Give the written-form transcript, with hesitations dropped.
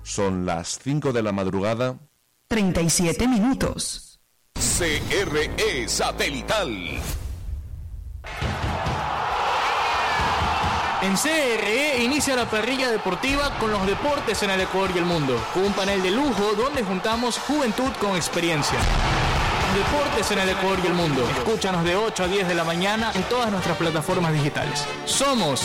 Son las 5 de la madrugada. 37 minutos. CRE Satelital. En CRE inicia la parrilla deportiva con los deportes en el Ecuador y el mundo, con un panel de lujo donde juntamos juventud con experiencia. Deportes en el Ecuador y el mundo. Escúchanos de 8 a 10 de la mañana en todas nuestras plataformas digitales. Somos